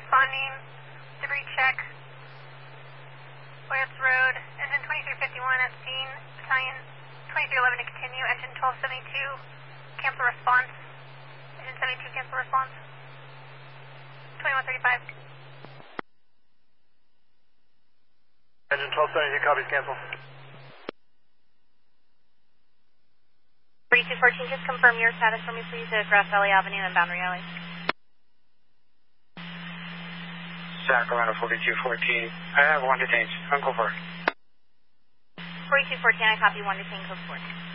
responding. Debris check. Lance Road, engine 2351 at scene. Battalion 2311 to continue. Engine 1272, cancel response. Engine 72, cancel response. 2135. Engine 1272, copies, cancel. 3214, just confirm your status for me, please, at Grass Valley Avenue and Boundary Alley. Sacramento 4214. I have one detained. Uncle 4. 4214, I copy 1 detained, code 4.